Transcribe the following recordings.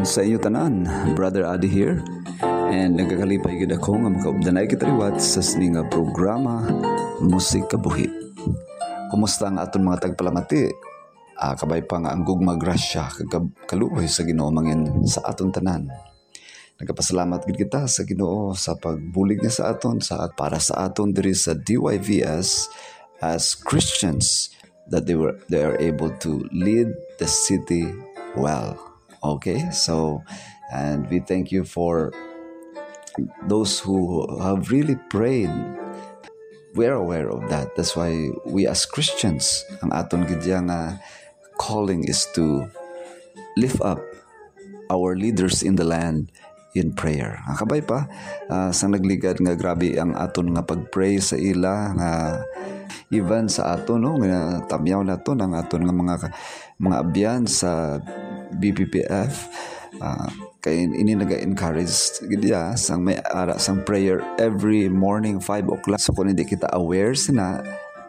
Sa inyo tanan, Brother Adi here. And nagkakalipay gid ako nga makaubdanay kitaliwat sa sini nga programa Musik Kabuhi. Kumusta ang aton mga tagpalamati? Kabay pa nga ang gugma grasya kaluoy sa Ginoo mangin sa aton tanan. Nagapasalamat gid kita sa Ginoo sa pagbulig niya sa aton para sa aton diri sa DYVS as Christians that they are able to lead the city well. Okay, so and we thank you for those who have really prayed. We're aware of that. That's why we as Christians, ang aton gidya nga calling is to lift up our leaders in the land in prayer. Kabay pa, sa nagligad nga grabe ang aton nga pag-pray sa ila nga even sa aton no nga tamyaw na to ng aton nga mga abyan sa BPPF. Kay ini naga-encourage gidya sang may ara sang prayer every morning 5 o'clock. So kung hindi kita aware sina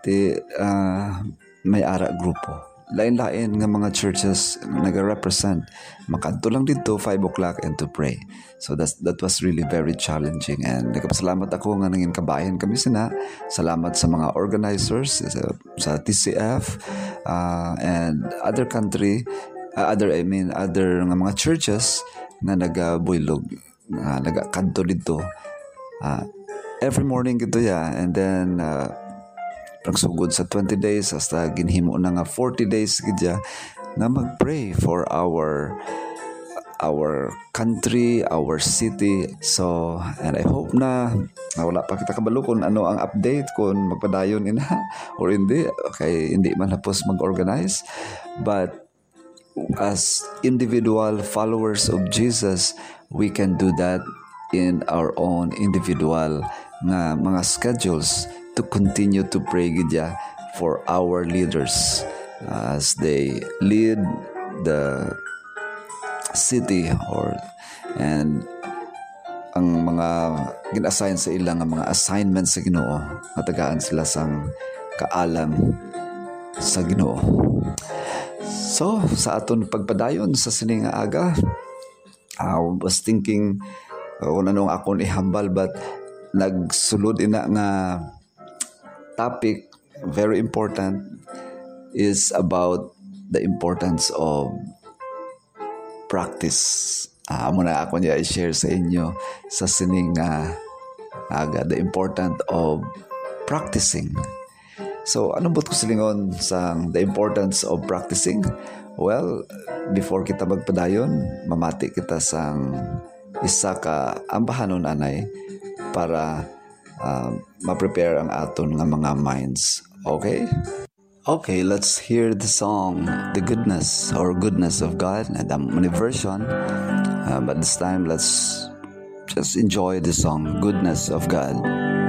may ara grupo lain-lain nga mga churches naga-represent makadto lang dito 5 o'clock and to pray. So that was really very challenging, and nagpasalamat ako nga nangin kabayan kami sina. Salamat sa mga organizers sa TCF and other other nga mga churches na nagabuylog nagakadto dito every morning gito and then pagsugod sa 20 days hasta ginhimo na nga 40 days gidya na magpray for our country, our city. So, and I hope na wala pa kita kabalo kung ano ang update kung magpadayon ina or hindi. Okay, hindi man hapos mag-organize, but as individual followers of Jesus, we can do that in our own individual nga mga schedules to continue to pray gidya for our leaders as they lead the city and ang mga gin-assign sa ilang mga assignments sa Ginoo matagaan sila sang kaalam sa Ginoo. So, sa aton pagpadayon sa sining aga, I was thinking kung anong akong ihambal, but nagsulod ina nga topic, very important, is about the importance of practice. Muna ako niya i-share sa inyo sa sining aga, the importance of practicing. So, anong buot ko silingon sa the importance of practicing? Well, before kita magpadayon, mamati kita sang isa ka ambahanon anay para ma-prepare ang aton nga mga minds. Okay? Okay, let's hear the song The Goodness of God, and many version. But this time, let's just enjoy the song Goodness of God.